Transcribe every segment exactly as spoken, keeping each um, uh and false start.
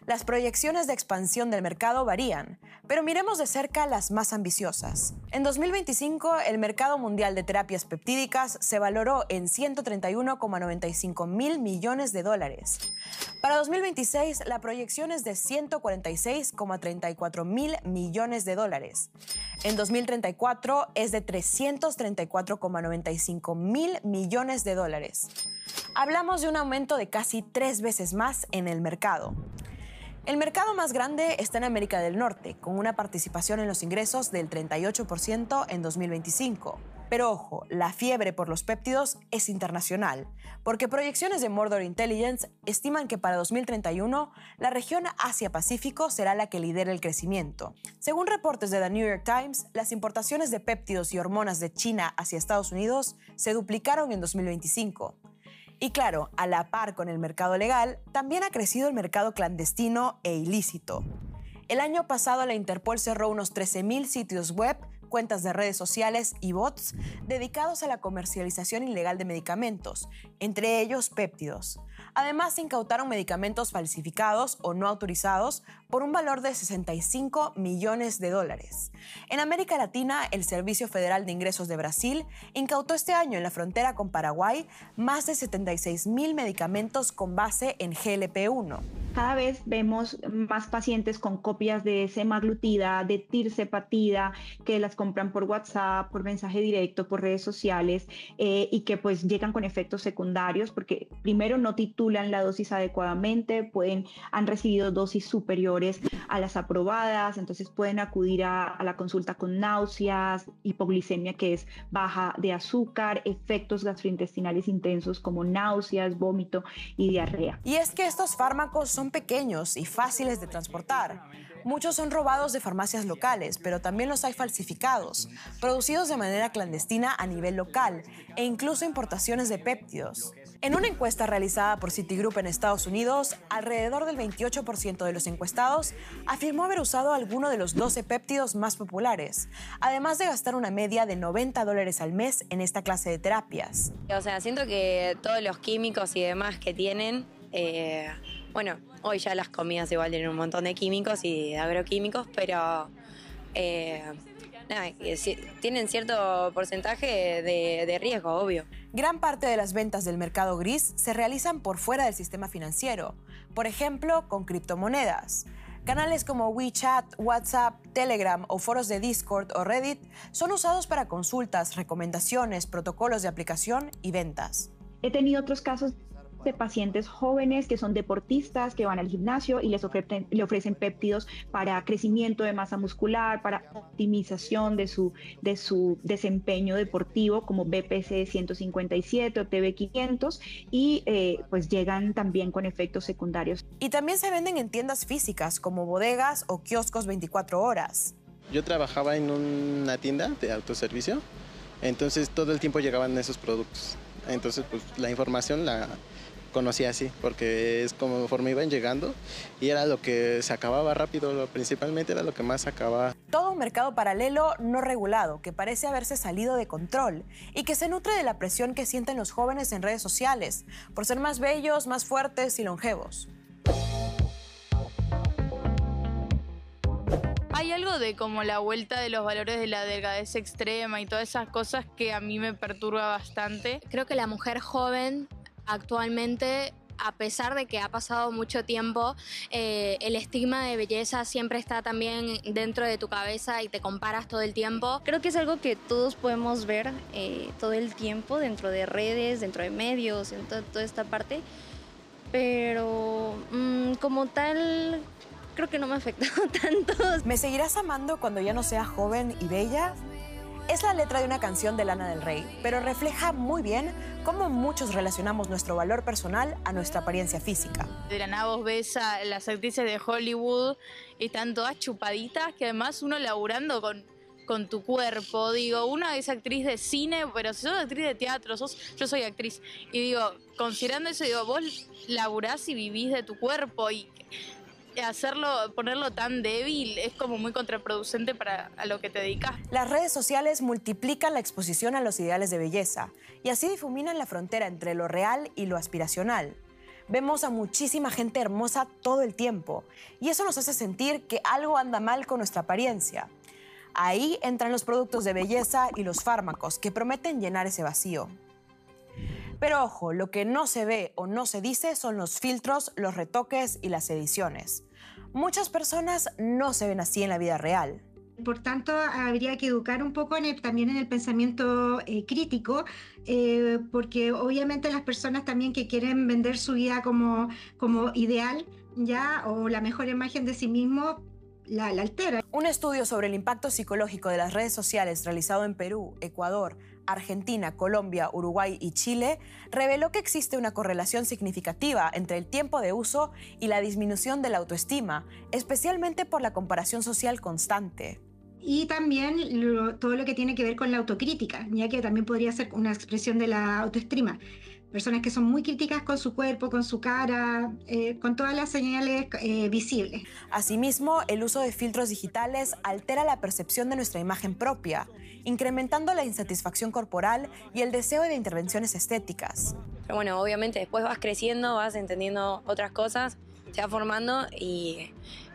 Las proyecciones de expansión del mercado varían, pero miremos de cerca las más ambiciosas. En dos mil veinticinco, el mercado mundial de terapias peptídicas se valoró en ciento treinta y uno coma noventa y cinco mil millones de dólares. Para dos mil veintiséis, la proyección es de ciento cuarenta y seis coma treinta y cuatro mil millones de dólares. En dos mil treinta y cuatro es de trescientos treinta y cuatro coma noventa y cinco mil millones de dólares. Hablamos de un aumento de casi tres veces más en el mercado. El mercado más grande está en América del Norte, con una participación en los ingresos del treinta y ocho por ciento en dos mil veinticinco. Pero ojo, la fiebre por los péptidos es internacional, porque proyecciones de Mordor Intelligence estiman que para dos mil treinta y uno la región Asia-Pacífico será la que lidere el crecimiento. Según reportes de The New York Times, las importaciones de péptidos y hormonas de China hacia Estados Unidos se duplicaron en dos mil veinticinco. Y claro, a la par con el mercado legal, también ha crecido el mercado clandestino e ilícito. El año pasado la Interpol cerró unos trece mil sitios web, cuentas de redes sociales y bots dedicados a la comercialización ilegal de medicamentos, entre ellos péptidos. Además, se incautaron medicamentos falsificados o no autorizados por un valor de sesenta y cinco millones de dólares. En América Latina, el Servicio Federal de Ingresos de Brasil incautó este año en la frontera con Paraguay más de setenta y seis mil medicamentos con base en G L P uno. Cada vez vemos más pacientes con copias de semaglutida, de tirzepatida, que las compran por WhatsApp, por mensaje directo, por redes sociales eh, y que pues llegan con efectos secundarios porque primero no titulan la dosis adecuadamente, pueden, han recibido dosis superiores a las aprobadas, entonces pueden acudir a, a la consulta con náuseas, hipoglicemia que es baja de azúcar, efectos gastrointestinales intensos como náuseas, vómito y diarrea. Y es que estos fármacos son pequeños y fáciles de transportar. Muchos son robados de farmacias locales, pero también los hay falsificados, producidos de manera clandestina a nivel local e incluso importaciones de péptidos. En una encuesta realizada por Citigroup en Estados Unidos, alrededor del veintiocho por ciento de los encuestados afirmó haber usado alguno de los doce péptidos más populares, además de gastar una media de noventa dólares al mes en esta clase de terapias. O sea, siento que todos los químicos y demás que tienen, eh, bueno, hoy ya las comidas igual tienen un montón de químicos y de agroquímicos, pero eh, nada, tienen cierto porcentaje de, de riesgo, obvio. Gran parte de las ventas del mercado gris se realizan por fuera del sistema financiero, por ejemplo, con criptomonedas. Canales como WeChat, WhatsApp, Telegram o foros de Discord o Reddit son usados para consultas, recomendaciones, protocolos de aplicación y ventas. He tenido otros casos de pacientes jóvenes que son deportistas, que van al gimnasio y les ofrecen, le ofrecen péptidos para crecimiento de masa muscular, para optimización de su, de su desempeño deportivo, como B P C ciento cincuenta y siete o T B quinientos, y eh, pues llegan también con efectos secundarios. Y también se venden en tiendas físicas, como bodegas o kioscos veinticuatro horas. Yo trabajaba en una tienda de autoservicio, entonces todo el tiempo llegaban esos productos. Entonces pues la información la conocí así, porque es como conforme iban llegando y era lo que se acababa rápido, principalmente era lo que más se acababa. Todo un mercado paralelo no regulado que parece haberse salido de control y que se nutre de la presión que sienten los jóvenes en redes sociales por ser más bellos, más fuertes y longevos. Hay algo de como la vuelta de los valores de la delgadez extrema y todas esas cosas que a mí me perturba bastante. Creo que la mujer joven actualmente, a pesar de que ha pasado mucho tiempo, eh, el estigma de belleza siempre está también dentro de tu cabeza y te comparas todo el tiempo. Creo que es algo que todos podemos ver eh, todo el tiempo dentro de redes, dentro de medios, en to toda esta parte, pero mmm, como tal creo que no me ha afectado tanto. ¿Me seguirás amando cuando ya no sea joven y bella? Es la letra de una canción de Lana del Rey, pero refleja muy bien cómo muchos relacionamos nuestro valor personal a nuestra apariencia física. De la nada vos ves a las actrices de Hollywood y están todas chupaditas, que además uno laburando con, con tu cuerpo. Digo, una es actriz de cine, pero si sos actriz de teatro, sos, yo soy actriz. Y digo, considerando eso, digo, vos laburás y vivís de tu cuerpo y hacerlo, ponerlo tan débil es como muy contraproducente para a lo que te dedicas. Las redes sociales multiplican la exposición a los ideales de belleza y así difuminan la frontera entre lo real y lo aspiracional. Vemos a muchísima gente hermosa todo el tiempo y eso nos hace sentir que algo anda mal con nuestra apariencia. Ahí entran los productos de belleza y los fármacos que prometen llenar ese vacío. Pero ojo, lo que no se ve o no se dice son los filtros, los retoques y las ediciones. Muchas personas no se ven así en la vida real. Por tanto, habría que educar un poco en el, también en el pensamiento eh, crítico, eh, porque obviamente las personas también que quieren vender su vida como, como ideal, ya, o la mejor imagen de sí mismo, la, la altera. Un estudio sobre el impacto psicológico de las redes sociales realizado en Perú, Ecuador, Argentina, Colombia, Uruguay y Chile reveló que existe una correlación significativa entre el tiempo de uso y la disminución de la autoestima, especialmente por la comparación social constante. Y también lo, todo lo que tiene que ver con la autocrítica, ya que también podría ser una expresión de la autoestima. Personas que son muy críticas con su cuerpo, con su cara, eh, con todas las señales eh, visibles. Asimismo, el uso de filtros digitales altera la percepción de nuestra imagen propia, incrementando la insatisfacción corporal y el deseo de intervenciones estéticas. Pero bueno, obviamente después vas creciendo, vas entendiendo otras cosas, te vas formando y,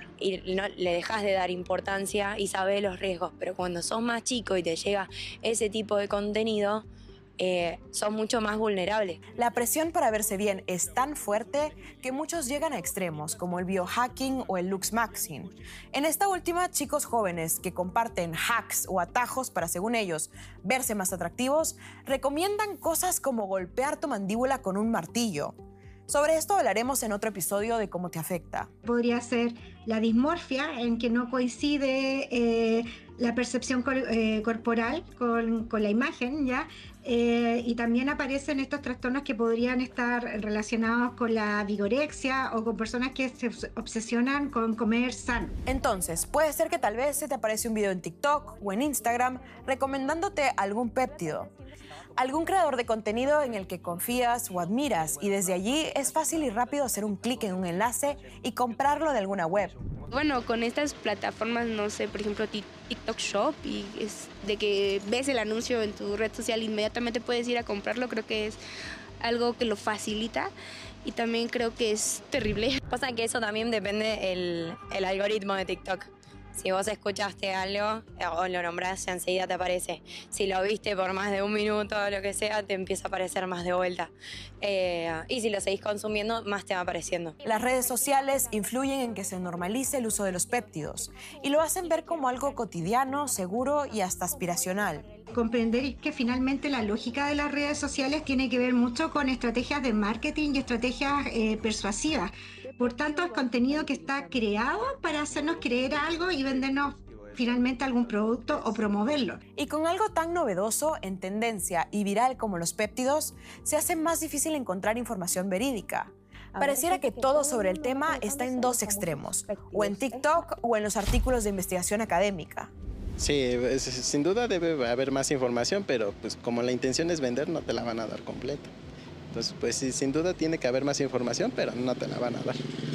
y no le dejas de dar importancia y sabes los riesgos. Pero cuando sos más chico y te llega ese tipo de contenido, Eh, son mucho más vulnerables. La presión para verse bien es tan fuerte que muchos llegan a extremos, como el biohacking o el luxmaxing. En esta última, chicos jóvenes que comparten hacks o atajos para, según ellos, verse más atractivos, recomiendan cosas como golpear tu mandíbula con un martillo. Sobre esto hablaremos en otro episodio de Cómo te afecta. Podría ser la dismorfia, en que no coincide eh, la percepción cor eh, corporal con, con la imagen, ¿ya? Eh, y también aparecen estos trastornos que podrían estar relacionados con la vigorexia o con personas que se obsesionan con comer sano. Entonces, puede ser que tal vez se te aparece un video en TikTok o en Instagram recomendándote algún péptido, algún creador de contenido en el que confías o admiras, y desde allí es fácil y rápido hacer un clic en un enlace y comprarlo de alguna web. Bueno, con estas plataformas, no sé, por ejemplo, TikTok Shop, y es de que ves el anuncio en tu red social, inmediatamente puedes ir a comprarlo, creo que es algo que lo facilita y también creo que es terrible. Pasa que eso también depende el, el algoritmo de TikTok. Si vos escuchaste algo o lo nombrás, ya enseguida te aparece. Si lo viste por más de un minuto o lo que sea, te empieza a aparecer más de vuelta. Eh, y si lo seguís consumiendo, más te va apareciendo. Las redes sociales influyen en que se normalice el uso de los péptidos y lo hacen ver como algo cotidiano, seguro y hasta aspiracional. Comprender que finalmente la lógica de las redes sociales tiene que ver mucho con estrategias de marketing y estrategias eh, persuasivas. Por tanto, es contenido que está creado para hacernos creer algo y vendernos finalmente algún producto o promoverlo. Y con algo tan novedoso, en tendencia y viral como los péptidos, se hace más difícil encontrar información verídica. Pareciera que todo sobre el tema está en dos extremos, o en TikTok o en los artículos de investigación académica. Sí, sin duda debe haber más información, pero pues como la intención es vender, no te la van a dar completa. Entonces, pues sí, sin duda tiene que haber más información, pero no te la van a dar.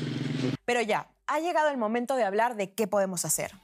Pero ya, ha llegado el momento de hablar de qué podemos hacer.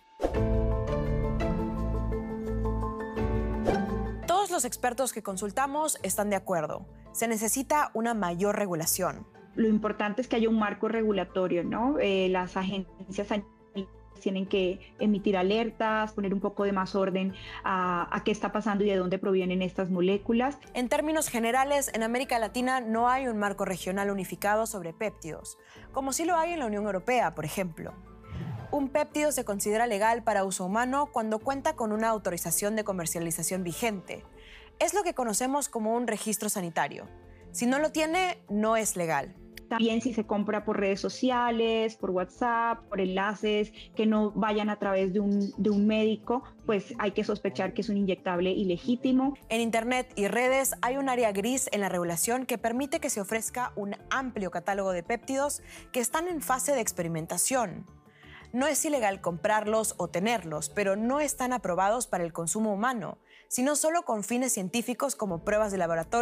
Todos los expertos que consultamos están de acuerdo. Se necesita una mayor regulación. Lo importante es que haya un marco regulatorio, ¿no? Eh, las agencias tienen que emitir alertas, poner un poco de más orden a, a qué está pasando y de dónde provienen estas moléculas. En términos generales, en América Latina no hay un marco regional unificado sobre péptidos, como sí lo hay en la Unión Europea, por ejemplo. Un péptido se considera legal para uso humano cuando cuenta con una autorización de comercialización vigente. Es lo que conocemos como un registro sanitario. Si no lo tiene, no es legal. También si se compra por redes sociales, por WhatsApp, por enlaces que no vayan a través de un, de un médico, pues hay que sospechar que es un inyectable ilegítimo. En Internet y redes hay un área gris en la regulación que permite que se ofrezca un amplio catálogo de péptidos que están en fase de experimentación. No es ilegal comprarlos o tenerlos, pero no están aprobados para el consumo humano, sino solo con fines científicos como pruebas de laboratorio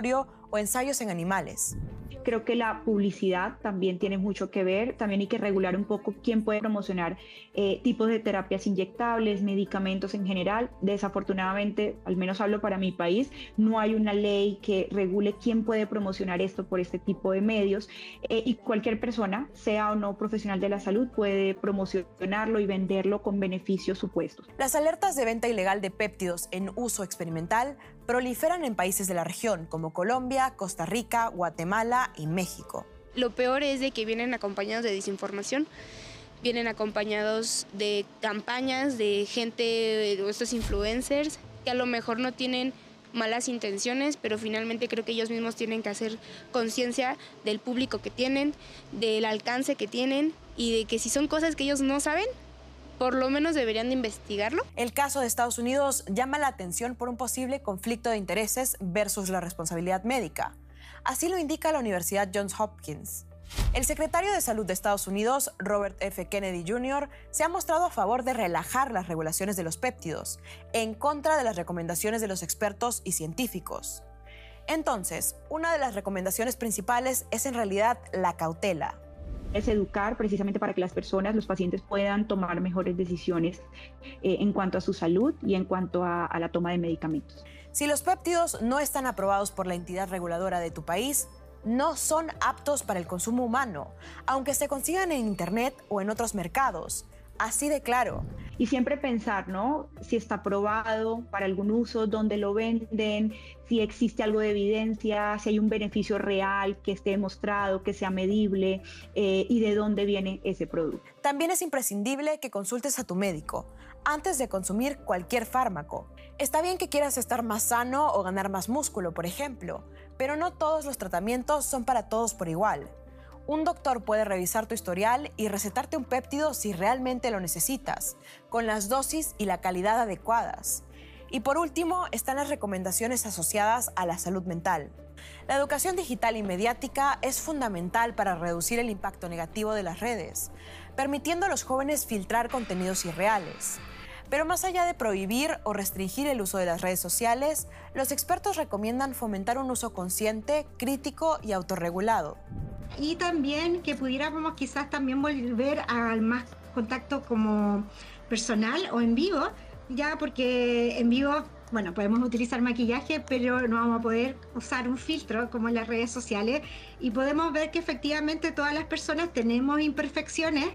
o ensayos en animales. Creo que la publicidad también tiene mucho que ver, también hay que regular un poco quién puede promocionar eh, tipos de terapias inyectables, medicamentos en general. Desafortunadamente, al menos hablo para mi país, no hay una ley que regule quién puede promocionar esto por este tipo de medios eh, y cualquier persona, sea o no profesional de la salud, puede promocionarlo y venderlo con beneficios supuestos. Las alertas de venta ilegal de péptidos en uso experimental proliferan en países de la región como Colombia, Costa Rica, Guatemala y México. Lo peor es de que vienen acompañados de desinformación, vienen acompañados de campañas de gente, de estos influencers, que a lo mejor no tienen malas intenciones, pero finalmente creo que ellos mismos tienen que hacer conciencia del público que tienen, del alcance que tienen y de que si son cosas que ellos no saben, por lo menos deberían de investigarlo. El caso de Estados Unidos llama la atención por un posible conflicto de intereses versus la responsabilidad médica. Así lo indica la Universidad Johns Hopkins. El secretario de Salud de Estados Unidos, Robert F. Kennedy junior, se ha mostrado a favor de relajar las regulaciones de los péptidos, en contra de las recomendaciones de los expertos y científicos. Entonces, una de las recomendaciones principales es en realidad la cautela. Es educar precisamente para que las personas, los pacientes puedan tomar mejores decisiones eh, en cuanto a su salud y en cuanto a, a la toma de medicamentos. Si los péptidos no están aprobados por la entidad reguladora de tu país, no son aptos para el consumo humano, aunque se consigan en internet o en otros mercados. Así de claro. Y siempre pensar, ¿no? Si está aprobado para algún uso, dónde lo venden, si existe algo de evidencia, si hay un beneficio real que esté demostrado, que sea medible eh, y de dónde viene ese producto. También es imprescindible que consultes a tu médico antes de consumir cualquier fármaco. Está bien que quieras estar más sano o ganar más músculo, por ejemplo, pero no todos los tratamientos son para todos por igual. Un doctor puede revisar tu historial y recetarte un péptido si realmente lo necesitas, con las dosis y la calidad adecuadas. Y por último, están las recomendaciones asociadas a la salud mental. La educación digital y mediática es fundamental para reducir el impacto negativo de las redes, permitiendo a los jóvenes filtrar contenidos irreales. Pero más allá de prohibir o restringir el uso de las redes sociales, los expertos recomiendan fomentar un uso consciente, crítico y autorregulado. Y también que pudiéramos quizás también volver al más contacto como personal o en vivo, ya porque en vivo, bueno, podemos utilizar maquillaje, pero no vamos a poder usar un filtro como en las redes sociales y podemos ver que efectivamente todas las personas tenemos imperfecciones.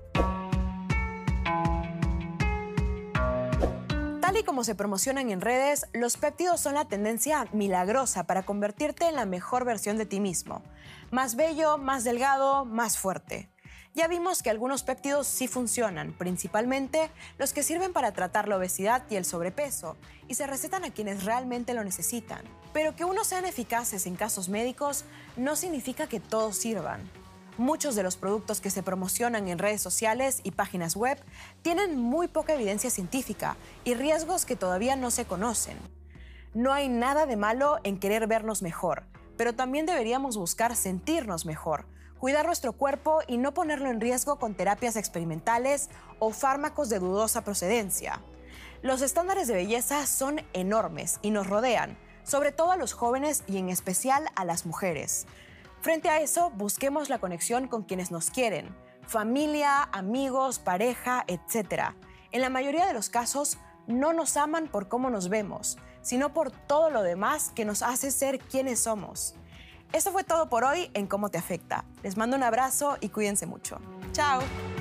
Tal y como se promocionan en redes, los péptidos son la tendencia milagrosa para convertirte en la mejor versión de ti mismo. Más bello, más delgado, más fuerte. Ya vimos que algunos péptidos sí funcionan, principalmente los que sirven para tratar la obesidad y el sobrepeso, y se recetan a quienes realmente lo necesitan. Pero que unos sean eficaces en casos médicos no significa que todos sirvan. Muchos de los productos que se promocionan en redes sociales y páginas web tienen muy poca evidencia científica y riesgos que todavía no se conocen. No hay nada de malo en querer vernos mejor, pero también deberíamos buscar sentirnos mejor, cuidar nuestro cuerpo y no ponerlo en riesgo con terapias experimentales o fármacos de dudosa procedencia. Los estándares de belleza son enormes y nos rodean, sobre todo a los jóvenes y en especial a las mujeres. Frente a eso, busquemos la conexión con quienes nos quieren, familia, amigos, pareja, etcétera. En la mayoría de los casos, no nos aman por cómo nos vemos, sino por todo lo demás que nos hace ser quienes somos. Eso fue todo por hoy en Cómo Te Afecta. Les mando un abrazo y cuídense mucho. ¡Chao!